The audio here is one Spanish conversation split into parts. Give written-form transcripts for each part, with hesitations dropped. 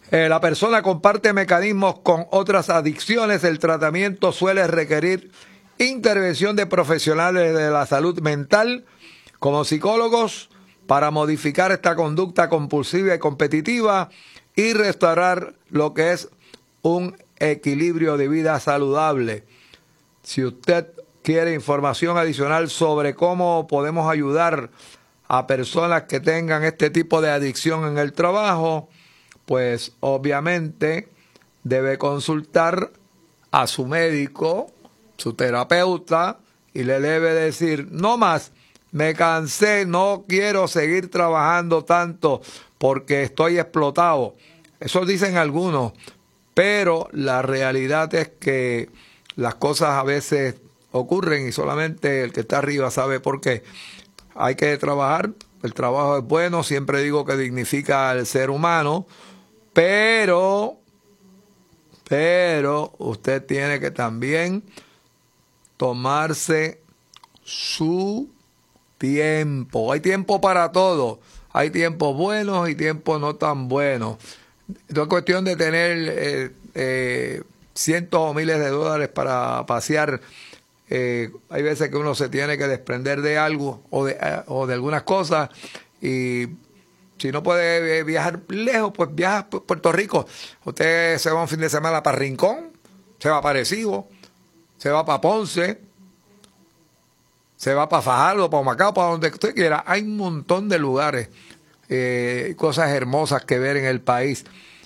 La persona comparte mecanismos con otras adicciones. El tratamiento suele requerir intervención de profesionales de la salud mental, como psicólogos, para modificar esta conducta compulsiva y competitiva y restaurar lo que es un equilibrio de vida saludable. Si usted quiere información adicional sobre cómo podemos ayudar a personas que tengan este tipo de adicción en el trabajo, pues obviamente debe consultar a su médico, su terapeuta, y le debe decir: no más, me cansé, no quiero seguir trabajando tanto porque estoy explotado. Eso dicen algunos, pero la realidad es que las cosas a veces ocurren y solamente el que está arriba sabe por qué. Hay que trabajar, el trabajo es bueno, siempre digo que dignifica al ser humano, pero usted tiene que también tomarse su tiempo. Hay tiempo para todo. Hay tiempos buenos y tiempos no tan buenos. No es cuestión de tener cientos o miles de dólares para pasear. Hay veces que uno se tiene que desprender de algo o de algunas cosas, y si no puede viajar lejos, pues viaja a Puerto Rico. Usted se va un fin de semana para Rincón, se va para Arecibo, se va para Ponce, se va para Fajardo, para Humacao, para donde usted quiera. Hay un montón de lugares, cosas hermosas que ver en el país,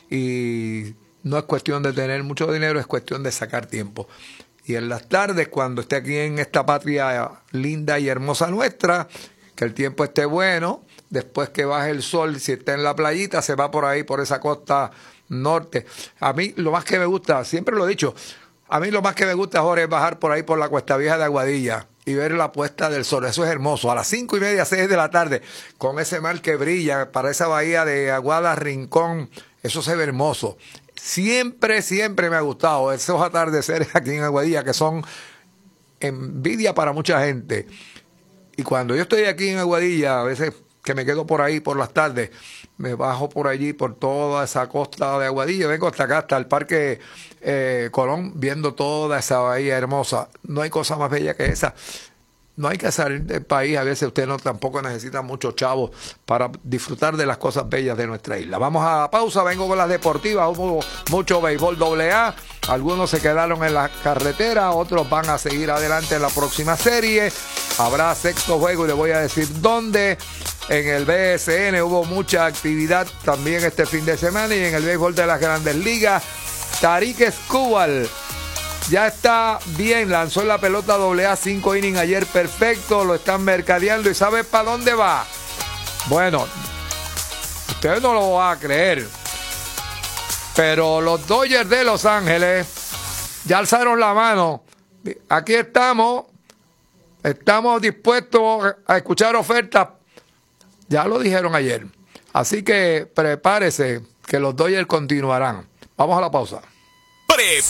y no es cuestión de tener mucho dinero, es cuestión de sacar tiempo. Y en las tardes, cuando esté aquí en esta patria linda y hermosa nuestra, que el tiempo esté bueno, después que baje el sol, si está en la playita, se va por ahí, por esa costa norte. A mí lo más que me gusta, siempre lo he dicho, a mí lo más que me gusta, Jorge, es bajar por ahí por la Cuesta Vieja de Aguadilla y ver la puesta del sol. Eso es hermoso. A las 5:30, 6 de la tarde, con ese mar que brilla para esa bahía de Aguada, Rincón, eso se ve hermoso. Siempre me ha gustado esos atardeceres aquí en Aguadilla, que son envidia para mucha gente. Y cuando yo estoy aquí en Aguadilla, a veces que me quedo por ahí por las tardes, me bajo por allí, por toda esa costa de Aguadilla, vengo hasta acá, hasta el Parque Colón, viendo toda esa bahía hermosa. No hay cosa más bella que esa. No hay que salir del país, a veces usted no tampoco necesita muchos chavos para disfrutar de las cosas bellas de nuestra isla. Vamos a la pausa, vengo con las deportivas, hubo mucho béisbol AA, algunos se quedaron en la carretera, otros van a seguir adelante en la próxima serie, habrá sexto juego y le voy a decir dónde. En el BSN hubo mucha actividad también este fin de semana, y en el béisbol de las Grandes Ligas, Tarik Skubal ya está bien, lanzó la pelota AA 5 innings ayer, perfecto, lo están mercadeando y ¿sabe para dónde va? Bueno, ustedes no lo van a creer, pero los Dodgers de Los Ángeles ya alzaron la mano. Aquí estamos dispuestos a escuchar ofertas, ya lo dijeron ayer, así que prepárese que los Dodgers continuarán. Vamos a la pausa.